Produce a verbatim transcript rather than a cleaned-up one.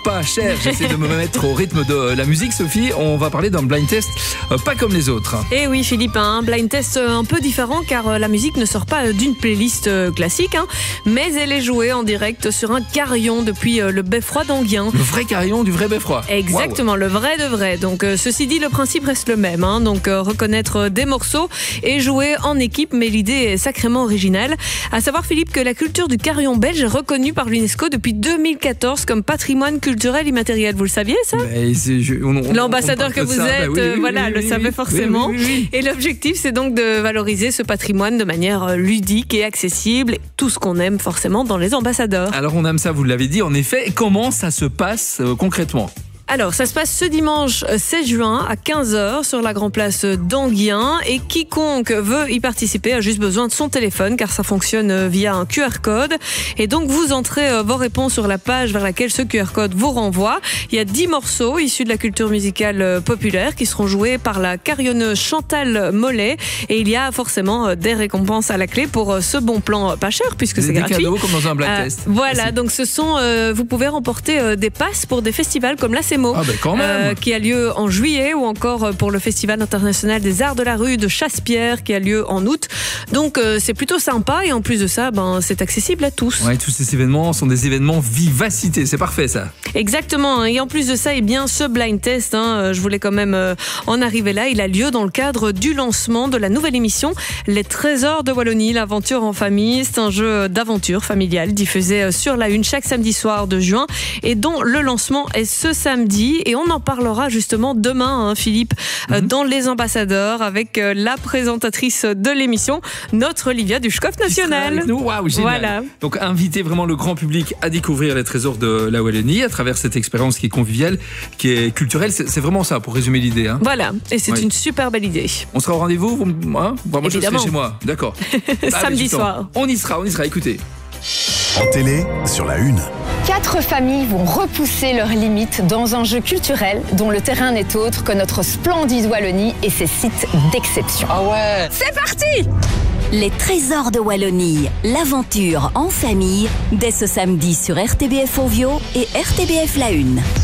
Pas cher, j'essaie de me mettre au rythme de la musique. Sophie, on va parler d'un blind test euh, pas comme les autres. Et oui Philippe, un blind test un peu différent car la musique ne sort pas d'une playlist classique, hein, mais elle est jouée en direct sur un carillon depuis le Beffroi d'Enghien. Le vrai carillon du vrai Beffroi. Exactement, wow. Le vrai de vrai. Donc euh, ceci dit, le principe reste le même, hein, donc euh, reconnaître des morceaux et jouer en équipe, mais l'idée est sacrément originale. À savoir Philippe que la culture du carillon belge est reconnue par l'UNESCO depuis deux mille quatorze comme patrimoine culturel immatériel. Vous le saviez ça? L'ambassadeur que vous ça, êtes, bah oui, oui, voilà, oui, oui, le oui, savait oui, forcément. Oui, oui, oui. Et l'objectif, c'est donc de valoriser ce patrimoine de manière ludique et accessible. Tout ce qu'on aime forcément dans les ambassadeurs. Alors on aime ça, vous l'avez dit. En effet, comment ça se passe euh, concrètement ? Alors, ça se passe ce dimanche seize juin à quinze heures sur la Grande Place d'Enghien et quiconque veut y participer a juste besoin de son téléphone car ça fonctionne via un Q R code et donc vous entrez vos réponses sur la page vers laquelle ce Q R code vous renvoie. Il y a dix morceaux issus de la culture musicale populaire qui seront joués par la carillonneuse Chantal Mollet et il y a forcément des récompenses à la clé pour ce bon plan pas cher puisque c'est gratuit. Des cadeaux comme dans un blind test. Euh, voilà, Merci. Donc ce sont, euh, vous pouvez remporter euh, des passes pour des festivals comme la Ah ben quand même. Euh, qui a lieu en juillet ou encore pour le Festival international des arts de la rue de Chassepierre qui a lieu en août. Donc euh, c'est plutôt sympa et en plus de ça, ben, c'est accessible à tous. Ouais, tous ces événements sont des événements vivacité, c'est parfait ça. Exactement, et en plus de ça, eh bien, ce blind test, hein, je voulais quand même euh, en arriver là, il a lieu dans le cadre du lancement de la nouvelle émission Les Trésors de Wallonie, l'aventure en famille. C'est un jeu d'aventure familiale diffusé sur la Une chaque samedi soir de juin et dont le lancement est ce samedi. Et on en parlera justement demain, hein, Philippe, mm-hmm. euh, dans Les Ambassadeurs avec euh, la présentatrice de l'émission, notre Olivia Dushkov nationale. Waouh, génial. Voilà. Donc inviter vraiment le grand public à découvrir les trésors de la Wallonie à travers cette expérience qui est conviviale, qui est culturelle. C'est, c'est vraiment ça pour résumer l'idée. Hein. Voilà, et c'est oui. une super belle idée. On sera au rendez-vous, vous, hein bon, moi je serai chez moi, d'accord. Samedi soir. On y sera, on y sera, écoutez. En télé, sur la Une. Quatre familles vont repousser leurs limites dans un jeu culturel dont le terrain n'est autre que notre splendide Wallonie et ses sites d'exception. Ah ouais! C'est parti! Les Trésors de Wallonie, l'aventure en famille, dès ce samedi sur R T B F Ovio et R T B F La Une.